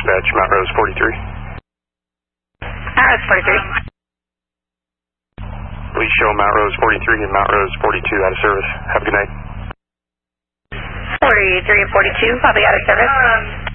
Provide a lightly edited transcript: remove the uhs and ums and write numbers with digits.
dispatch, Mount Rose 43. Mount Rose 43. Please show Mount Rose 43 and Mount Rose 42 out of service. Have a good night. 43 and 42, I'll be out of service.